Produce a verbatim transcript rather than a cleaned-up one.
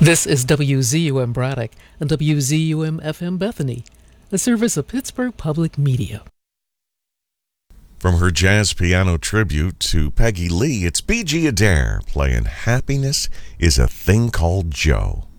This is W Z U M Braddock and W Z U M F M Bethany, a service of Pittsburgh Public Media. From her jazz piano tribute to Peggy Lee, it's B G Adair playing Happiness is a Thing Called Joe.